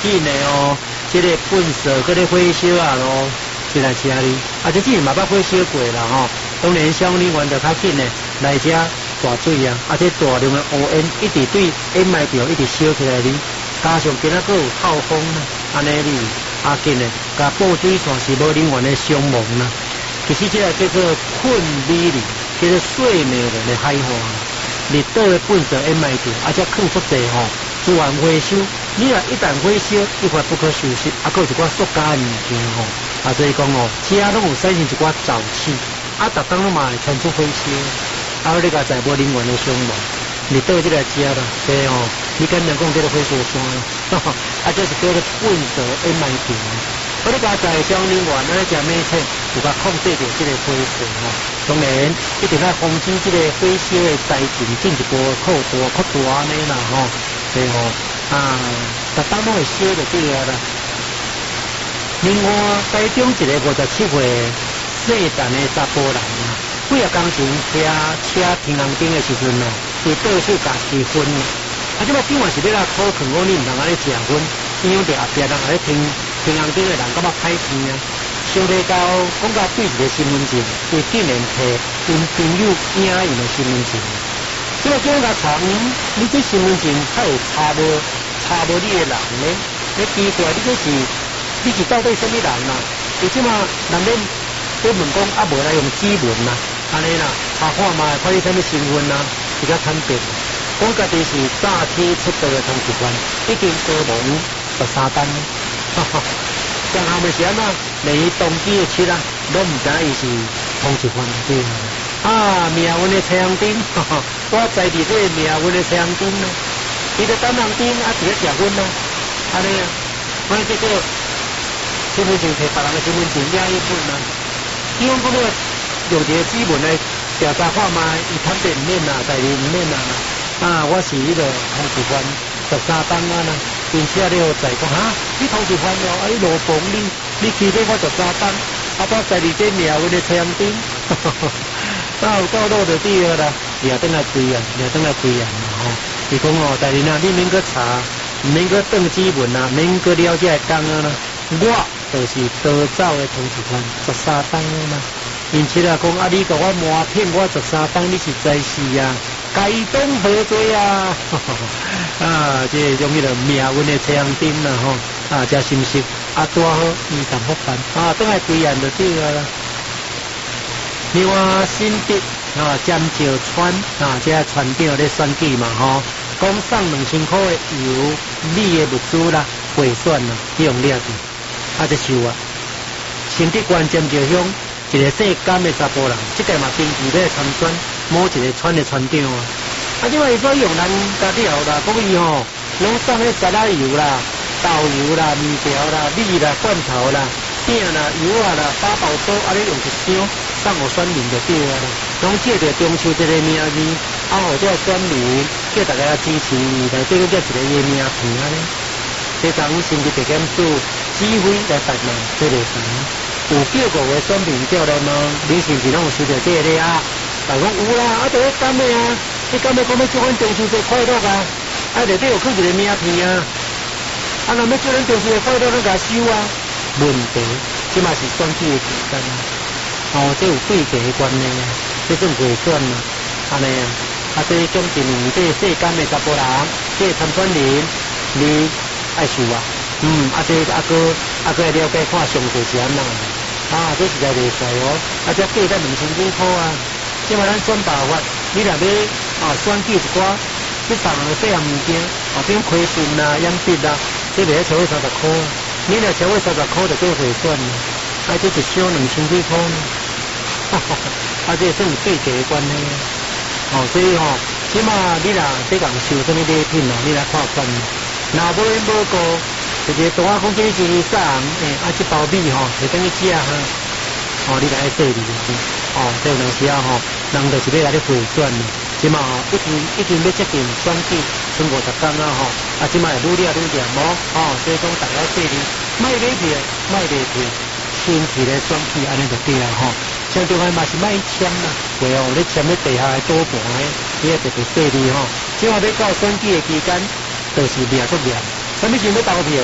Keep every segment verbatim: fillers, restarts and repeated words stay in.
紧的哦，这个粪扫搁咧火烧啊咯，是来吃哩。啊，这之前嘛捌火烧过啦吼，当然消防人员就较紧的来遮大水啊，啊这大量的乌烟一直对掩埋着，一直烧起来哩。加上今仔个有透风啦，安尼哩啊紧的，甲布水线是无人员的伤亡啦。其实这个叫做困美哩，叫做睡美人的海花。热岛的粪扫掩埋着，啊，则放足济吼，资源回收。你若一旦回收，一发不可收拾，啊，搁有一寡塑胶物件吼，啊，所以讲哦，遮拢有产生一寡沼气，啊，逐当拢嘛会传出回收，啊，你甲在无人员的伤亡，热岛即个遮啦，所以哦，你敢若讲这个火烧山啦，啊，这是叫做粪扫掩埋着。我咧甲在消防人员啊，咧食美菜，有甲控制着即个火势吼。当然，一定要防止即个火烧的灾情进一步扩大、扩大安尼啦吼。所以吼啊，逐当拢会烧就对啊啦。另外，台中一个五十七岁姓陈的查甫人啊，几啊工前骑车平衡灯的时阵哦，伊到处家己熏啊。啊，即摆今晚是要来讨劝我，你毋通安尼食薰，影响着后壁人来听。平衡灯的人感觉歹听啊，想要到讲到对一个身份证，伊竟然摕因朋友影因的身份证。即个叫我甲查，嗯，你这身份证还有查无查无你的人呢？你奇怪，你这是你是到底什么人啊？伊即马人们都问讲啊，无来用指纹啦，安尼啦，查看嘛，看你什么身份啊，比较坦白。讲家己是早起出道的通缉犯，已经过无十三单。哈哈，上后面是安怎？连伊动机的七啊，拢毋知伊是通缉犯对啊，命运的彩虹灯，哈哈，我在伫这命运的彩虹灯呢，伊个等红灯啊，直接食薰咯，安尼啊，我这个身份证摕别人的身份证领一份啊，伊讲讲要用这个指纹来调查看嘛，伊坦白毋免啦，代理毋免啦，啊，我是迄个通缉犯。十三单啊啦，并且你又在讲哈，你通缉犯了，啊你罗崩你，你欺骗我十三单，啊我在你这命运的彩虹灯，到到落就对了啦，也等来归啊，也等来归啊嘛吼。伊讲哦，但是呢，你免去查，免去登指纹啊，免去了解讲啊啦，我就是逃走的通缉犯，十三单啊啦。并且啊讲啊，你甲我瞒骗我十三单，你是在是啊。该当何罪啊？啊，这种迄个命运的彩虹灯啦吼，啊，加信息啊，多好，伊淡薄办啊，等来归案就对了啦。另外，新竹啊，尖石川啊，这船长咧选举嘛吼，讲送两千块的油、米的物资啦，贿选啦，用掠去，啊，这收啊。新竹县尖石乡一个姓甘的查甫人，即个嘛登记咧参选。某一个船的船长啊，啊，即摆伊所用人家了啦，讲伊吼，拢送迄沙拉油啦、豆油啦、面条啦、米啦、罐头啦、饼啦、油啊啦、八宝粥，啊，咧用一箱送互选民就对啊啦。拢借着中秋节的名义，啊，互这选民叫大家支持，内底佫叫一个伊名片啊咧。这当新竹地检署指挥来办嘛，这个是有叫过的选民叫来吗？你是毋是拢有收到这个啊？大讲有啦，啊，就迄干的啊，迄干的讲要祝阮中秋节快乐啊，啊，内底有放一个名片啊，啊，若要祝咱中秋节快乐，咱甲收啊。问题，即嘛是选举的期间，哦，这有对价的关系啊，这算贿选啊，安尼啊，啊，这种情形，这世间的查甫人，这参选人，你爱收啊，嗯，啊，这阿哥阿哥了解看上帝是安怎，啊，这实在袂使哦，啊，这价才两千几箍啊。即摆咱选办法，你若要啊选举一寡，你送人细项物件，啊，比如亏损啦、养殖啦，这袂超过三十箍，你若超过三十箍就做贿选啦，啊，这一箱两千几箍呢，啊，这算有对价的关系，哦，所以吼，即马你若要共收什么礼品啦，你来看看，若无缘无故，直接同我讲这是啥人，诶，啊，这包米吼，会等于食哈，哦，你来爱说你就是。哦，这有当时啊吼，人就是要来咧贿选呢。即嘛吼，已经已经要接近选举，剩五十天啊吼，啊即嘛会愈掠愈严无？哦，所以讲大家说哩，卖礼票，卖礼票，先去咧选举安尼就对啊吼。像对方嘛是卖签啦，袂哦，你签咧地下的赌盘诶，你也特别说哩吼。即嘛要到选举的期间，就是掠足掠，什么时候要投票？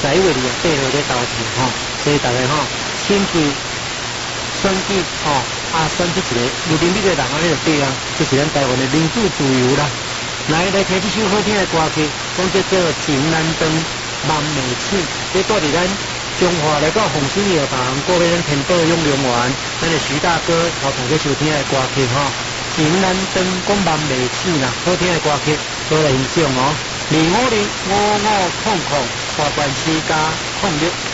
十一月二十八号咧投票吼，所以大家吼先去选举吼，啊选出一个有能力的人啊，迄就对啊，就是咱台湾的民主自由啦。来来听这首好听的歌曲，讲叫做《情难断，万美起》，这带伫咱中华来到红星药房，过来咱天宝永隆园，咱的徐大哥头头个收听的歌曲吼，《情难断，讲万美起》啦，好听的歌曲，多来欣赏哦。二五零五五空空，花冠之家空六。